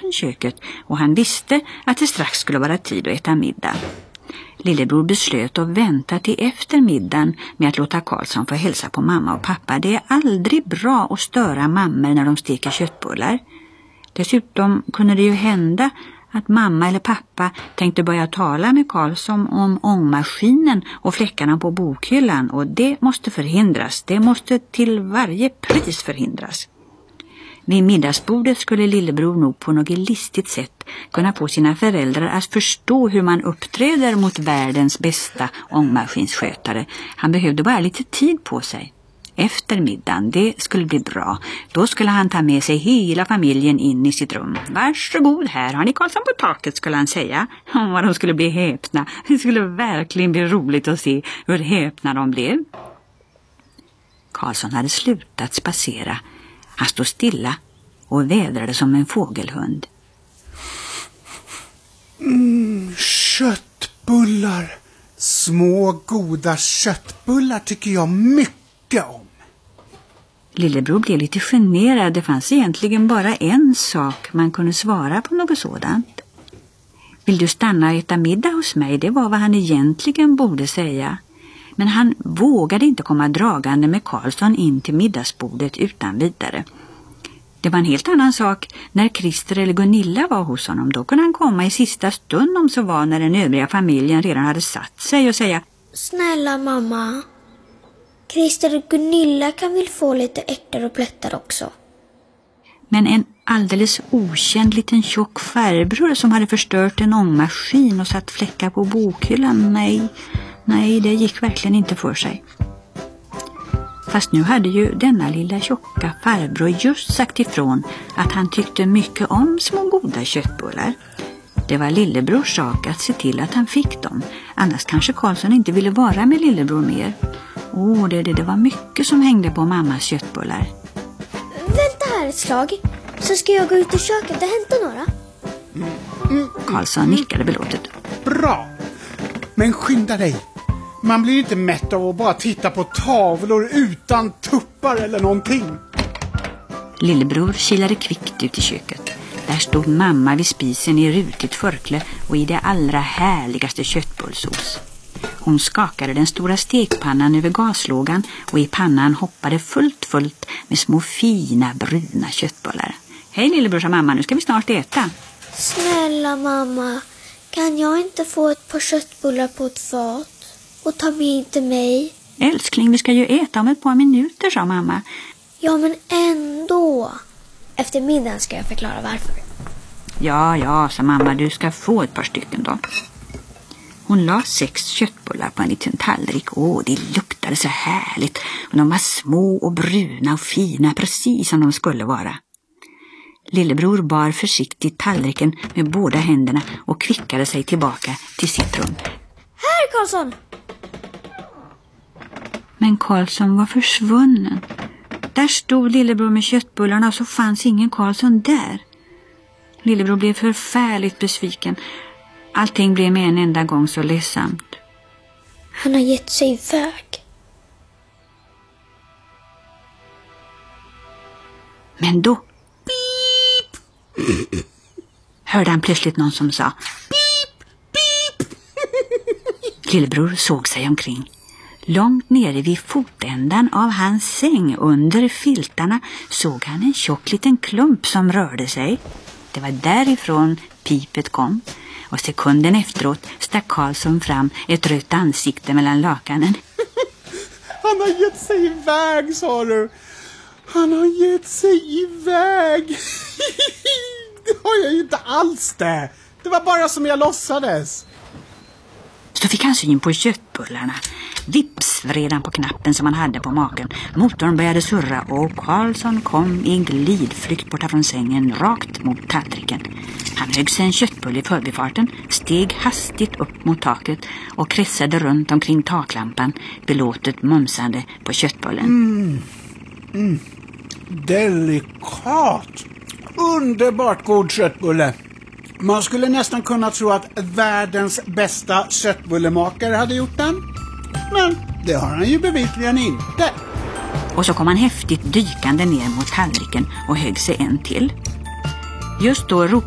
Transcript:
från köket och han visste att det strax skulle vara tid att äta middag. Lillebror beslöt att vänta till efter middagen med att låta Karlsson få hälsa på mamma och pappa. Det är aldrig bra att störa mammor när de steker köttbullar. Dessutom kunde det ju hända att mamma eller pappa tänkte börja tala med Karlsson om ångmaskinen och fläckarna på bokhyllan, och det måste förhindras. Det måste till varje pris förhindras. Vid middagsbordet skulle lillebror nog på något listigt sätt kunna få sina föräldrar att förstå hur man uppträder mot världens bästa ångmaskinsskötare. Han behövde bara lite tid på sig. Efter middagen, det skulle bli bra. Då skulle han ta med sig hela familjen in i sitt rum. Varsågod, här har ni Karlsson på taket, skulle han säga. Vad de skulle bli häpna. Det skulle verkligen bli roligt att se hur häpna de blev. Karlsson hade slutat spacera. Han stod stilla och vädrade som en fågelhund. Köttbullar. Små goda köttbullar tycker jag mycket om. Lillebror blev lite generad. Det fanns egentligen bara en sak man kunde svara på något sådant. Vill du stanna och äta middag hos mig? Det var vad han egentligen borde säga. Men han vågade inte komma dragande med Karlsson in till middagsbordet utan vidare. Det var en helt annan sak när Christer eller Gunilla var hos honom. Då kunde han komma i sista stund om så var när den övriga familjen redan hade satt sig och säga: Snälla mamma, Christer och Gunilla kan väl få lite ärtor och plättar också. Men en alldeles okänd liten tjock farbror som hade förstört en ångmaskin och satt fläckar på bokhyllan, nej, det gick verkligen inte för sig. Fast nu hade ju denna lilla tjocka farbror just sagt ifrån att han tyckte mycket om små goda köttbullar. Det var lillebrors sak att se till att han fick dem. Annars kanske Karlsson inte ville vara med lillebror mer. Det var mycket som hängde på mammas köttbullar. Vänta här ett slag, så ska jag gå ut i köket och hämta några. Karlsson nickade belåtet. Bra, men skynda dig. Man blir inte mätt av att bara titta på tavlor utan tuppar eller någonting. Lillebror kilade kvickt ut i köket. Där stod mamma vid spisen i rutigt förkle och i det allra härligaste köttbullsås. Hon skakade den stora stekpannan över gaslågan och i pannan hoppade fullt med små fina bruna köttbollar. Hej lillebror, sa mamma, nu ska vi snart äta. Snälla mamma, kan jag inte få ett par köttbullar på ett fat och ta med till mig? Älskling, vi ska ju äta om ett par minuter, sa mamma. Ja, men ändå. Efter middagen ska jag förklara varför. Ja, sa mamma, du ska få ett par stycken då. Hon la 6 köttbullar på en liten tallrik. Det luktade så härligt. Och de var små och bruna och fina, precis som de skulle vara. Lillebror bar försiktigt tallriken med båda händerna och kvickade sig tillbaka till sitt rum. Här, Karlsson! Men Karlsson var försvunnen. Där stod lillebror med köttbullarna och så fanns ingen Karlsson där. Lillebror blev förfärligt besviken. Allting blev med en enda gång så ledsamt. Han har gett sig iväg. Men då hörde han plötsligt någon som sa pip, pip. Lillebror såg sig omkring. Långt nere vid fotändan av hans säng under filtarna såg han en tjock liten klump som rörde sig. Det var därifrån pipet kom. Och sekunden efteråt stack Karlsson fram ett rött ansikte mellan lakanen. Han har gett sig iväg, sa du. Han har gett sig iväg. Det har jag ju inte alls det. Det var bara som jag låtsades. Så fick han syn på köttbullarna. Vips vred han på knappen som han hade på magen. Motorn började surra och Karlsson kom i glidflykt borta från sängen rakt mot tallriken. Han högg sig en köttbulle i förbifarten, steg hastigt upp mot taket och kretsade runt omkring taklampan, belåtet mumsande på köttbullen. Delikat. Underbart god köttbulle. Man skulle nästan kunna tro att världens bästa köttbullemakare hade gjort den. Men det har han ju bevisligen inte. Och så kom han häftigt dykande ner mot tallriken och högg sig en till. Just då ropade